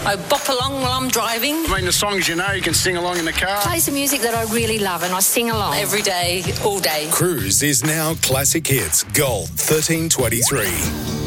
I bop along while I'm driving. I mean, the songs you know, you can sing along in the car. Play some music that I really love and I sing along every day, all day. Cruise is now Classic Hits Gold 1323.